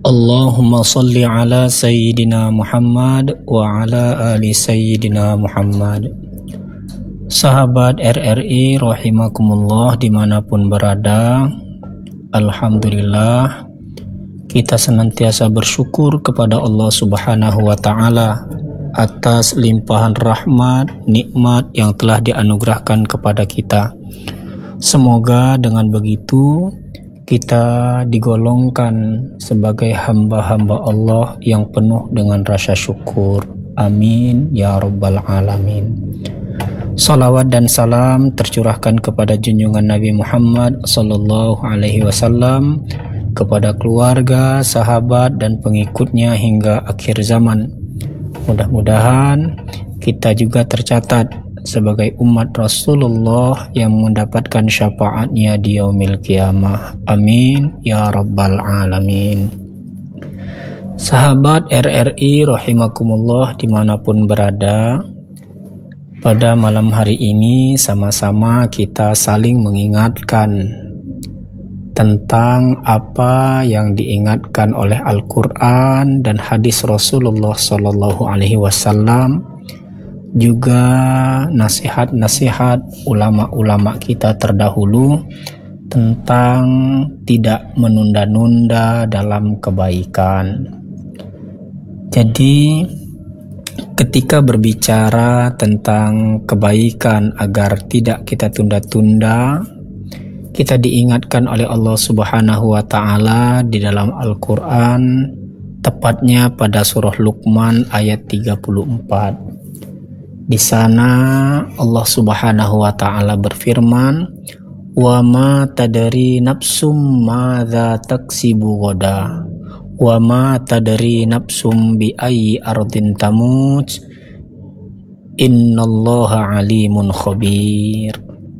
Allahumma salli ala Sayyidina Muhammad wa ala ali Sayyidina Muhammad. Sahabat RRI rahimakumullah dimanapun berada, Alhamdulillah kita senantiasa bersyukur kepada Allah Subhanahu wa Ta'ala atas limpahan rahmat, nikmat yang telah dianugerahkan kepada kita. Semoga dengan begitu kita digolongkan sebagai hamba-hamba Allah yang penuh dengan rasa syukur. Amin ya rabbal alamin. Salawat dan salam tercurahkan kepada junjungan Nabi Muhammad sallallahu alaihi wasallam, kepada keluarga, sahabat dan pengikutnya hingga akhir zaman. Mudah-mudahan kita juga tercatat sebagai umat Rasulullah yang mendapatkan syafaatnya di yaumil qiyamah. Amin ya rabbal alamin. Sahabat RRI rahimakumullah dimanapun berada, pada malam hari ini sama-sama kita saling mengingatkan tentang apa yang diingatkan oleh Al-Quran dan hadis Rasulullah Sallallahu Alaihi Wasallam, juga nasihat-nasihat ulama-ulama kita terdahulu tentang tidak menunda-nunda dalam kebaikan. Jadi ketika berbicara tentang kebaikan agar tidak kita tunda-tunda, kita diingatkan oleh Allah Subhanahu wa Ta'ala di dalam Al-Quran, tepatnya pada surah Luqman ayat 34. Di sana Allah Subhanahu wa Ta'ala berfirman, "Wa ma tadri nafsum madza taksibu ghadan, wa ma tadri nafsum bi ayyi ardin tamut, innallaha alimun khabir."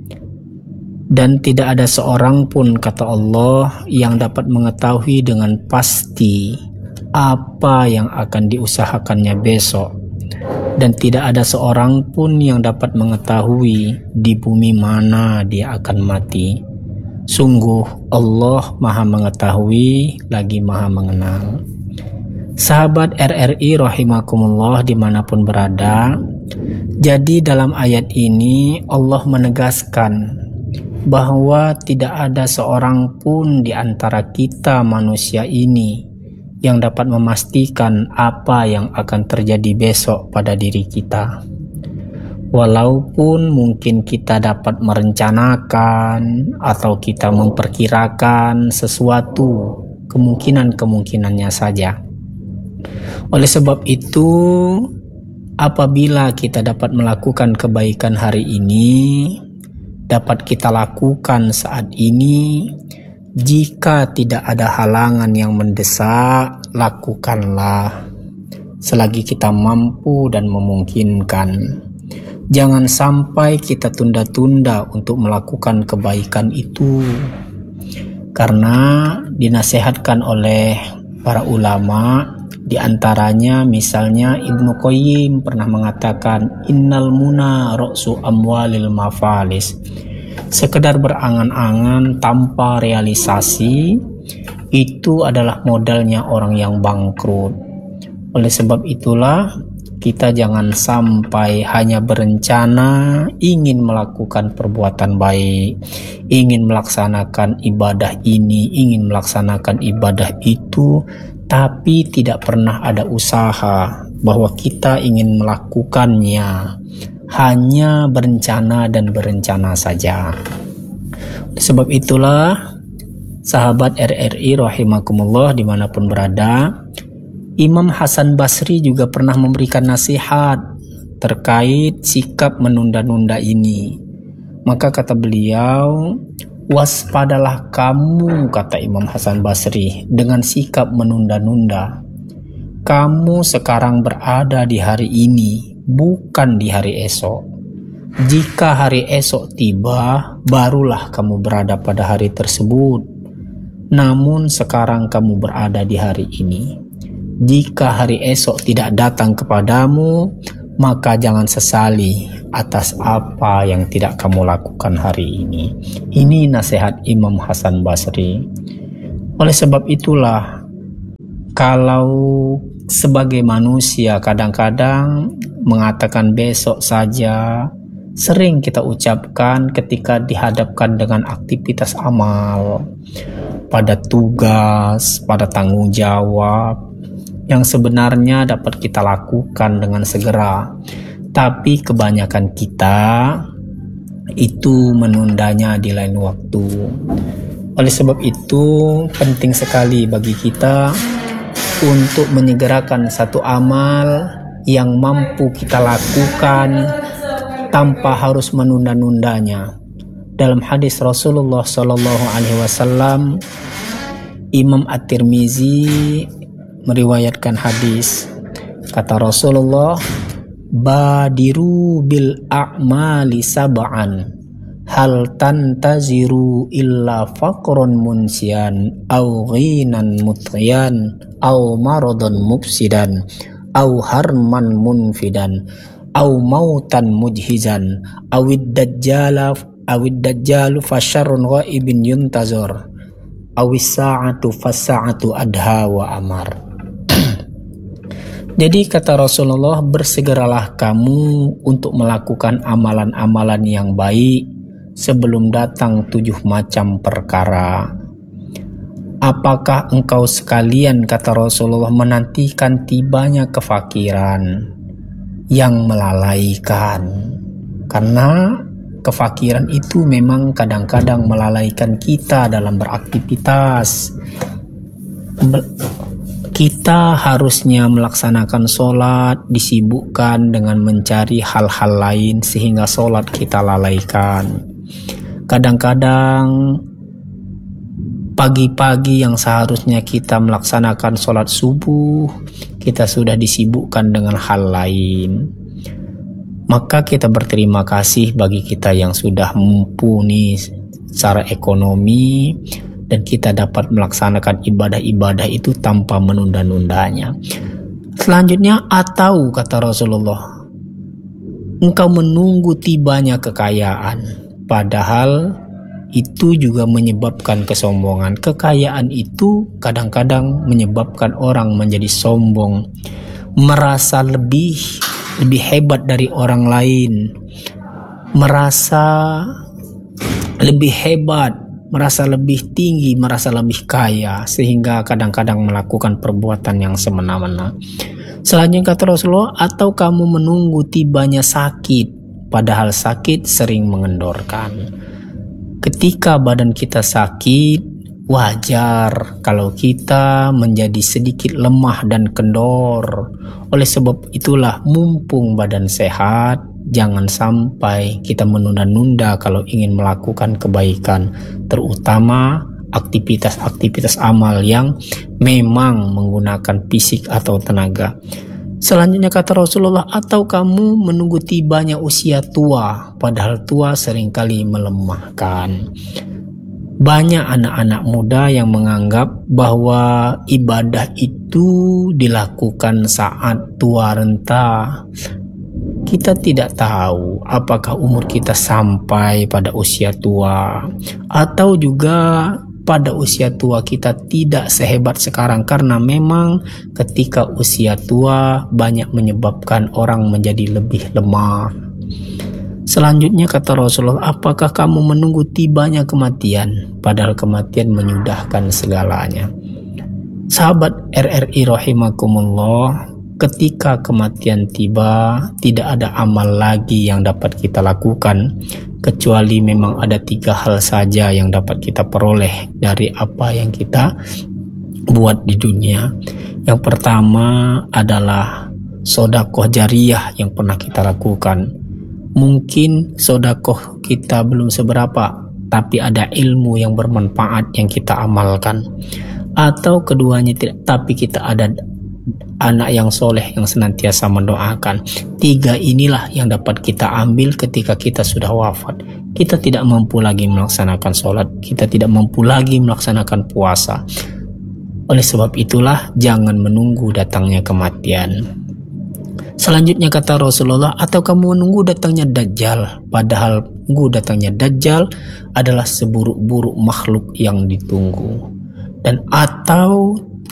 Dan tidak ada seorang pun, kata Allah, yang dapat mengetahui dengan pasti apa yang akan diusahakannya besok. Dan tidak ada seorang pun yang dapat mengetahui di bumi mana dia akan mati. Sungguh Allah Maha Mengetahui lagi Maha Mengenal. Sahabat RRI rahimakumullah dimanapun berada, jadi dalam ayat ini Allah menegaskan bahwa tidak ada seorang pun di antara kita manusia ini yang dapat memastikan apa yang akan terjadi besok pada diri kita. Walaupun mungkin kita dapat merencanakan atau kita memperkirakan sesuatu, kemungkinan-kemungkinannya saja. Oleh sebab itu, apabila kita dapat melakukan kebaikan hari ini, dapat kita lakukan saat ini, jika tidak ada halangan yang mendesak, lakukanlah selagi kita mampu dan memungkinkan. Jangan sampai kita tunda-tunda untuk melakukan kebaikan itu, karena dinasihatkan oleh para ulama, di antaranya misalnya Ibnu Qayyim pernah mengatakan, innal muna ra'su amwalil mafalis. Sekedar berangan-angan tanpa realisasi itu adalah modalnya orang yang bangkrut. Oleh sebab itulah kita jangan sampai hanya berencana ingin melakukan perbuatan baik, ingin melaksanakan ibadah ini, ingin melaksanakan ibadah itu, tapi tidak pernah ada usaha bahwa kita ingin melakukannya. Hanya berencana dan berencana saja. Sebab itulah sahabat RRI rahimakumullah dimanapun berada, Imam Hasan Basri juga pernah memberikan nasihat terkait sikap menunda-nunda ini. Maka kata beliau, waspadalah kamu, kata Imam Hasan Basri, dengan sikap menunda-nunda. Kamu sekarang berada di hari ini, bukan di hari esok. Jika hari esok tiba, barulah kamu berada pada hari tersebut. Namun sekarang kamu berada di hari ini. Jika hari esok tidak datang kepadamu, maka jangan sesali atas apa yang tidak kamu lakukan hari ini. Ini nasihat Imam Hasan Basri. Oleh sebab itulah, Kalau sebagai manusia kadang-kadang mengatakan besok saja sering kita ucapkan ketika dihadapkan dengan aktivitas amal, pada tugas, pada tanggung jawab yang sebenarnya dapat kita lakukan dengan segera. Tapi kebanyakan kita itu menundanya di lain waktu. Oleh sebab itu penting sekali bagi kita untuk menyegerakan satu amal yang mampu kita lakukan tanpa harus menunda-nundanya. Dalam hadis Rasulullah SAW, Imam At-Tirmizi meriwayatkan hadis, kata Rasulullah, badiru bil a'mali sab'an hal tantaziru illa faqrun munsian au ghinan mutghiyan au maradun mufsidan au harman munfidan au mautan mujhizan awid dajjalu fasyarrun ghaibin yuntazor awis sa'atu fasa'atu adha wa amar. Jadi kata Rasulullah, bersegeralah kamu untuk melakukan amalan-amalan yang baik sebelum datang 7 macam perkara. Apakah engkau sekalian, kata Rasulullah, menantikan tibanya kefakiran yang melalaikan? Karena kefakiran itu memang kadang-kadang melalaikan kita dalam beraktivitas. Kita harusnya melaksanakan sholat, disibukkan dengan mencari hal-hal lain sehingga sholat kita lalaikan. Kadang-kadang pagi-pagi yang seharusnya kita melaksanakan sholat subuh, kita sudah disibukkan dengan hal lain. Maka kita berterima kasih bagi kita yang sudah mumpuni secara ekonomi dan kita dapat melaksanakan ibadah-ibadah itu tanpa menunda-nundanya. Selanjutnya, atau kata Rasulullah, engkau menunggu tibanya kekayaan, padahal itu juga menyebabkan kesombongan. Kekayaan itu kadang-kadang menyebabkan orang menjadi sombong, merasa lebih hebat dari orang lain, merasa lebih hebat, merasa lebih tinggi, merasa lebih kaya, sehingga kadang-kadang melakukan perbuatan yang semena-mena. Selanjutnya kata Rasulullah, atau kamu menunggu tibanya sakit, padahal sakit sering mengendorkan. Ketika badan kita sakit, wajar kalau kita menjadi sedikit lemah dan kendor. Oleh sebab itulah, mumpung badan sehat, jangan sampai kita menunda-nunda kalau ingin melakukan kebaikan, terutama aktivitas-aktivitas amal yang memang menggunakan fisik atau tenaga. Selanjutnya kata Rasulullah, atau kamu menunggu tibanya usia tua, padahal tua seringkali melemahkan. Banyak anak-anak muda yang menganggap bahwa ibadah itu dilakukan saat tua renta. Kita tidak tahu apakah umur kita sampai pada usia tua, atau juga pada usia tua kita tidak sehebat sekarang, karena memang ketika usia tua banyak menyebabkan orang menjadi lebih lemah. Selanjutnya kata Rasulullah, apakah kamu menunggu tibanya kematian, padahal kematian menyudahkan segalanya. Sahabat RRI rahimakumullah, ketika kematian tiba, tidak ada amal lagi yang dapat kita lakukan, kecuali memang ada 3 hal saja yang dapat kita peroleh dari apa yang kita buat di dunia. Yang pertama adalah sedekah jariyah yang pernah kita lakukan. Mungkin sedekah kita belum seberapa, tapi ada ilmu yang bermanfaat yang kita amalkan. Atau keduanya tidak, tapi kita ada anak yang soleh yang senantiasa mendoakan. 3 inilah yang dapat kita ambil ketika kita sudah wafat. Kita tidak mampu lagi melaksanakan sholat, kita tidak mampu lagi melaksanakan puasa. Oleh sebab itulah, jangan menunggu datangnya kematian. Selanjutnya kata Rasulullah, atau kamu menunggu datangnya Dajjal, padahal menunggu datangnya Dajjal adalah seburuk-buruk makhluk yang ditunggu. Dan atau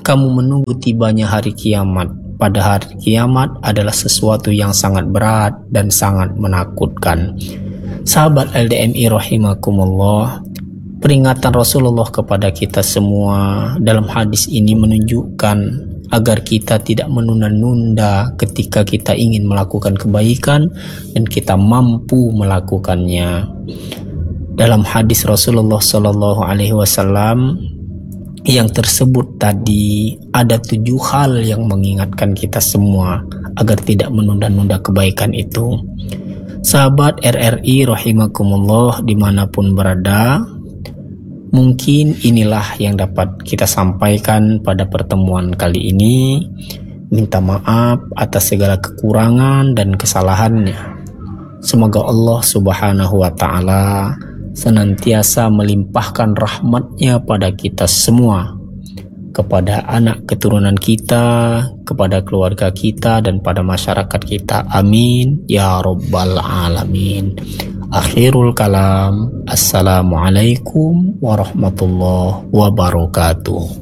kamu menunggu tibanya hari kiamat. Pada hari kiamat adalah sesuatu yang sangat berat dan sangat menakutkan. Sahabat LDMI rahimakumullah, peringatan Rasulullah kepada kita semua dalam hadis ini menunjukkan agar kita tidak menunda-nunda ketika kita ingin melakukan kebaikan dan kita mampu melakukannya. Dalam hadis Rasulullah SAW yang tersebut tadi, ada 7 hal yang mengingatkan kita semua agar tidak menunda-nunda kebaikan itu. Sahabat RRI rahimakumullah dimanapun berada, mungkin inilah yang dapat kita sampaikan pada pertemuan kali ini. Minta maaf atas segala kekurangan dan kesalahannya. Semoga Allah Subhanahu wa Ta'ala senantiasa melimpahkan rahmat-Nya pada kita semua, kepada anak keturunan kita, kepada keluarga kita, dan pada masyarakat kita. Amin ya rabbal alamin. Akhirul kalam. Assalamualaikum warahmatullahi wabarakatuh.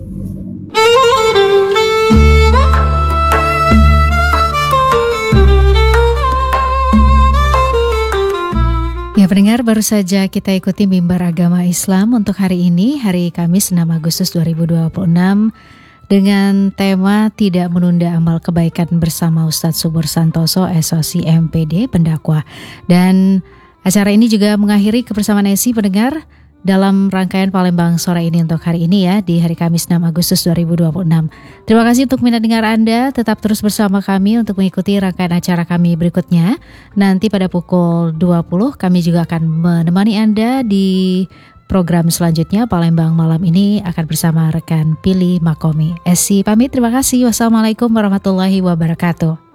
Ya pendengar, baru saja kita ikuti mimbar agama Islam untuk hari ini, hari Kamis 6 Agustus 2026 dengan tema tidak menunda amal kebaikan bersama Ustadz Subur Santoso, SOC MPD, pendakwah. Dan acara ini juga mengakhiri kebersamaan Esi pendengar dalam rangkaian Palembang sore ini untuk hari ini ya, di hari Kamis 6 Agustus 2026. Terima kasih untuk minat dengar Anda, tetap terus bersama kami untuk mengikuti rangkaian acara kami berikutnya. Nanti pada pukul 20 kami juga akan menemani Anda di program selanjutnya. Palembang malam ini akan bersama rekan Pili Makomi. Esi pamit, terima kasih. Wassalamualaikum warahmatullahi wabarakatuh.